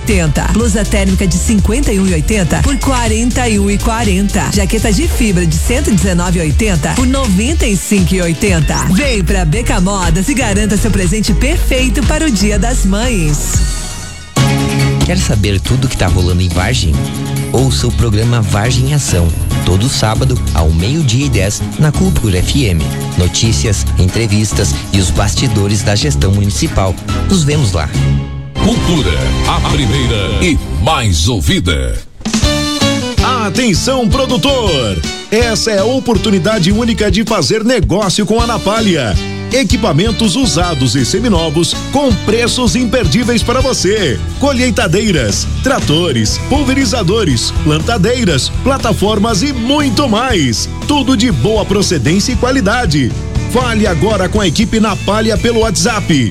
51,80. Blusa térmica de 51,80 por 41,40. Jaqueta de fibra de 119,80 por 95,80. Vem pra Beca Modas e garanta seu presente perfeito para o Dia das Mães. Quer saber tudo que tá rolando em Vargem? Ouça o programa Vargem em Ação, todo sábado ao 12:10 na Cultura FM. Notícias, entrevistas e os bastidores da gestão municipal. Nos vemos lá. Cultura, a primeira e mais ouvida. Atenção, produtor! Essa é a oportunidade única de fazer negócio com a Napalha. Equipamentos usados e seminovos com preços imperdíveis para você. Colheitadeiras, tratores, pulverizadores, plantadeiras, plataformas e muito mais. Tudo de boa procedência e qualidade. Fale agora com a equipe Napalha pelo WhatsApp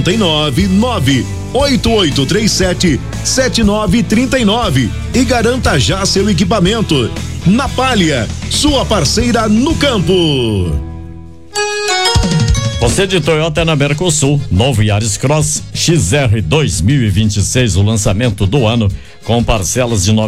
499-8837-7939 e garanta já seu equipamento. Napalha, sua parceira no campo. Você de Toyota na Mercosul, novo Yaris Cross XR 2026, o lançamento do ano, com parcelas de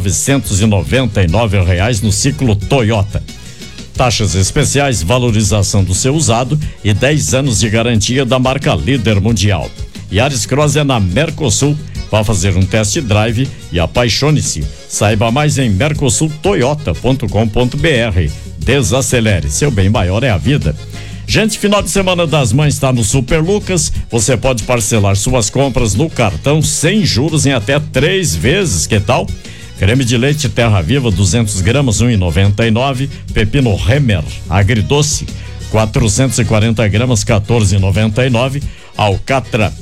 R$999 no ciclo Toyota. Taxas especiais, valorização do seu usado e 10 anos de garantia da marca líder mundial. Yaris Cross é na Mercosul. Vá fazer um test drive e apaixone-se. Saiba mais em mercosultoyota.com.br. Desacelere, seu bem maior é a vida. Gente, final de semana das mães está no Super Lucas. Você pode parcelar suas compras no cartão sem juros em até 3 vezes. Que tal? Creme de leite Terra Viva 200 gramas, R$1,99. Pepino Remer agridoce 440 gramas, R$14,99. Alcatra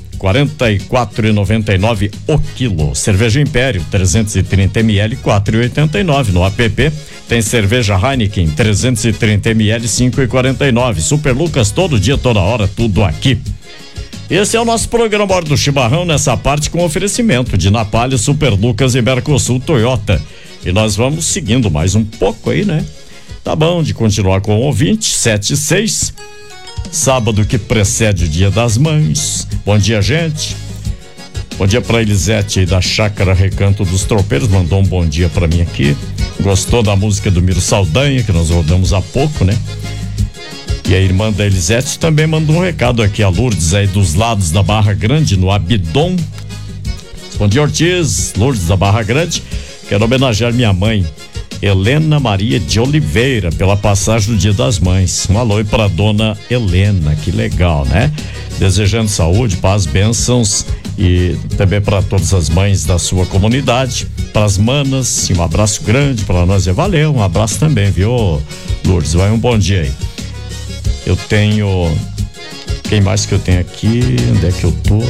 44,99 o quilo. Cerveja Império 330 ml, 4,89. No app tem cerveja Heineken 330 ml, 5,49. Super Lucas, todo dia, toda hora, tudo aqui. Esse é o nosso programa Hora do Chimarrão, nessa parte com oferecimento de Napalha, Super Lucas e Mercosul Toyota. E nós vamos seguindo mais um pouco aí, né? Tá bom de continuar com o ouvinte, 7/6. Sábado que precede o Dia das Mães. Bom dia, gente. Bom dia pra Elisete da Chácara Recanto dos Tropeiros, mandou um bom dia pra mim aqui. Gostou da música do Miro Saldanha, que nós rodamos há pouco, né? E a irmã da Elisete também mandou um recado aqui, a Lourdes aí dos lados da Barra Grande, no Abidom. Bom dia, Ortiz, Lourdes da Barra Grande. Quero homenagear minha mãe, Helena Maria de Oliveira, pela passagem do Dia das Mães. Um alô para dona Helena, que legal, né? Desejando saúde, paz, bênçãos e também para todas as mães da sua comunidade, para as manas, um abraço grande para nós. Valeu, um abraço também, viu, Lourdes? Vai um bom dia aí. Eu tenho, quem mais que eu tenho aqui? Onde é que eu tô?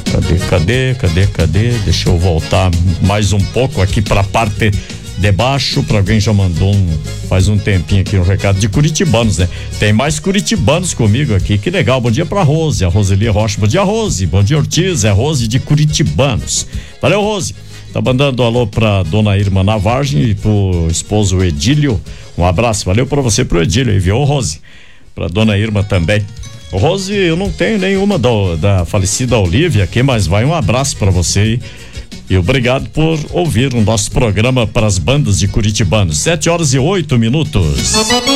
Cadê? Deixa eu voltar mais um pouco aqui para a parte de baixo, para alguém já mandou faz um tempinho aqui um recado de curitibanos, né? Tem mais curitibanos comigo aqui, que legal. Bom dia pra Rose, a Roseli Rocha. Bom dia, Rose. Bom dia, Ortiz. É Rose de Curitibanos. Valeu, Rose. Tá mandando alô pra dona Irma na Vargem e pro esposo Edílio. Um abraço. Valeu pra você, pro Edílio aí, viu, Rose? Pra dona Irma também. Rose, eu não tenho nenhuma da falecida Olívia aqui, mas vai um abraço pra você aí. E obrigado por ouvir o nosso programa para as bandas de curitibanos. 7h08.